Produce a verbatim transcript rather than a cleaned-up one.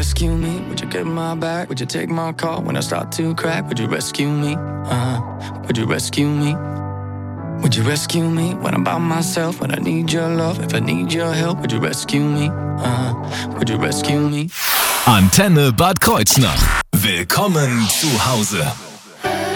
rescue me? Would you get my back? Would you take my call when I start to crack? Would you rescue me? Uh, would you rescue me? Would you rescue me when I'm by myself? When I need your love, if I need your help, would you rescue me? Uh, would you rescue me? Antenne Bad Kreuznach. Willkommen zu Hause.